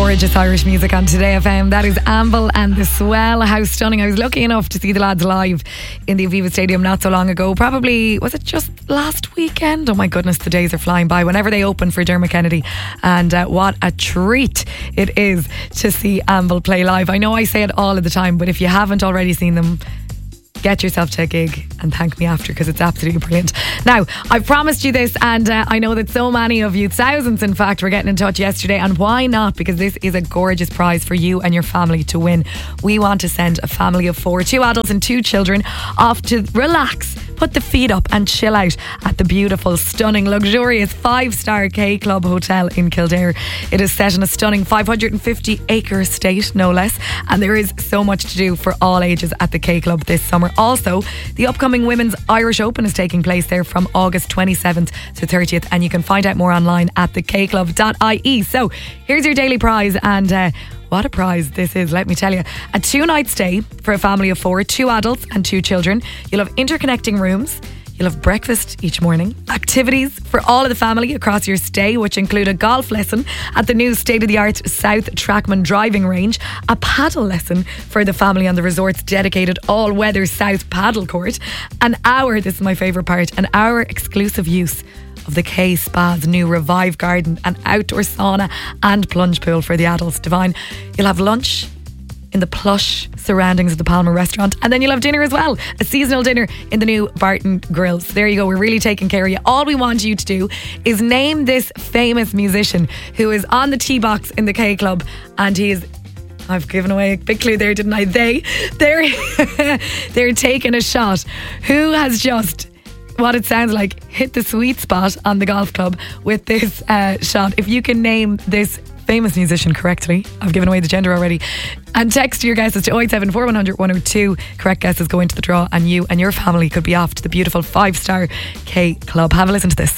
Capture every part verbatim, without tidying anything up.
gorgeous Irish music on Today F M. That is Anvil and The Swell. How stunning. I was lucky enough to see the lads live in the Aviva Stadium not so long ago. Probably, was it just last weekend? Oh my goodness, the days are flying by. Whenever they open for Dermot Kennedy. And uh, what a treat it is to see Anvil play live. I know I say it all of the time, but if you haven't already seen them, get yourself to a gig and thank me after, because it's absolutely brilliant. Now, I promised you this, and uh, I know that so many of you, thousands in fact, were getting in touch yesterday, and why not? Because this is a gorgeous prize for you and your family to win. We want to send a family of four, two adults and two children, off to relax, put the feet up and chill out at the beautiful, stunning, luxurious five-star K Club Hotel in Kildare. It is set in a stunning five hundred fifty acre estate, no less, and there is so much to do for all ages at the K Club this summer. Also, the upcoming Women's Irish Open is taking place there from August twenty-seventh to thirtieth, and you can find out more online at the k club dot I E. So here's your daily prize, and uh, what a prize this is, let me tell you. A two-night stay for a family of four, two adults and two children. You'll have interconnecting rooms. You'll have breakfast each morning, activities for all of the family across your stay, which include a golf lesson at the new state-of-the-art South Trackman driving range, a paddle lesson for the family on the resort's dedicated all-weather South paddle court, an hour, this is my favourite part, an hour exclusive use of the K Spa's new Revive Garden, an outdoor sauna and plunge pool for the adults. Divine. You'll have lunch in the plush surroundings of the Palmer restaurant, and then you'll have dinner as well, a seasonal dinner in the new Barton Grill. So there you go, we're really taking care of you. All we want you to do is name this famous musician who is on the tee box in the K Club, and he is, I've given away a big clue there, didn't I? They they're they're taking a shot. Who has just, what it sounds like, hit the sweet spot on the golf club with this uh, shot? If you can name this famous musician correctly, I've given away the gender already, and text your guesses to oh eight seven four one hundred one oh two. Correct guesses go into the draw, and you and your family could be off to the beautiful five-star K Club. Have a listen to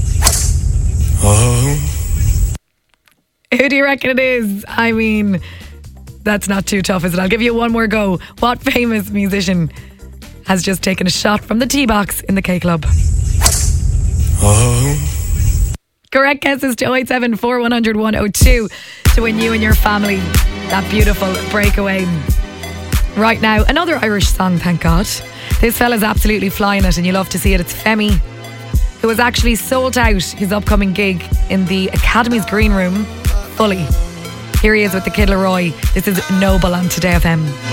this. Oh. Who do you reckon it is? I mean, that's not too tough, is it? I'll give you one more go. What famous musician has just taken a shot from the tee box in the K Club? Oh. Correct guesses to oh eight seven four one hundred one oh two to win you and your family that beautiful breakaway. Right now, another Irish song, thank God. This fella's absolutely flying it, and you love to see it. It's Femi, who has actually sold out his upcoming gig in the Academy's Green Room fully. Here he is with the Kid Laroi. This is Noble on Today F M.